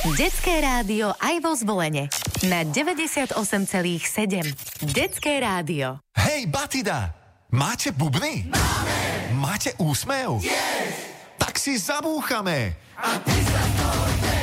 Detské rádio aj vo Zvolene. Na 98,7. Detské rádio. Hej, Batida! Máte bubny? Máme! Máte úsmev? Yes! Tak si zabúchame! A ty sa to